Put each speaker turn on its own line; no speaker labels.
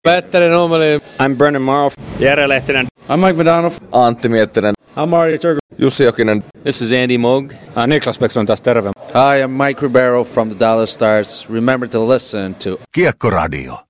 Petteri Nummeli.
I'm Brendan Morrow.
Jere Lehtinen.
I'm Mike McDonald.
Antti Miettinen.
I'm Marty Turco.
Jussi Jokinen.
This is Andy Moog.
Niklas Bäckström taas terve.
Hi, I'm Mike Ribeiro from the Dallas Stars. Remember to listen to
Kiekkoradio.